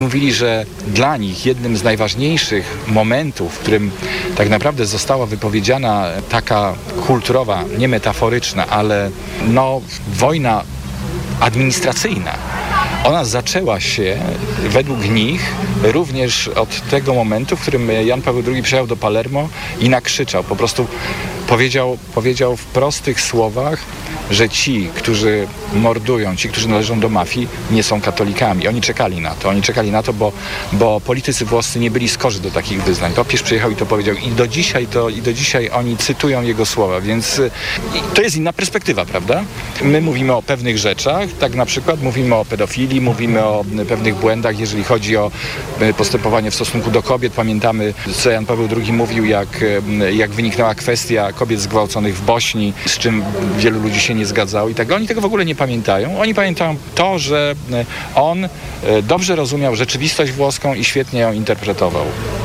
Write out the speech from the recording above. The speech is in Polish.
Mówili, że dla nich jednym z najważniejszych momentów, w którym tak naprawdę została wypowiedziana taka kulturowa, nie metaforyczna, ale wojna administracyjna. Ona zaczęła się według nich również od tego momentu, w którym Jan Paweł II przyjechał do Palermo i nakrzyczał. Po prostu powiedział w prostych słowach, że ci, którzy mordują, ci, którzy należą do mafii, nie są katolikami. Oni czekali na to, bo politycy włoscy nie byli skorzy do takich wyznań. Papież przyjechał i to powiedział. I do dzisiaj oni cytują jego słowa, więc to jest inna perspektywa, prawda? My mówimy o pewnych rzeczach, tak na przykład mówimy o pedofilii, mówimy o pewnych błędach, jeżeli chodzi o postępowanie w stosunku do kobiet. Pamiętamy, co Jan Paweł II mówił, jak wyniknęła kwestia kobiet zgwałconych w Bośni, z czym wielu ludzi się nie zgadzało i tak. Oni tego w ogóle nie pamiętają. Oni pamiętają to, że on dobrze rozumiał rzeczywistość włoską i świetnie ją interpretował.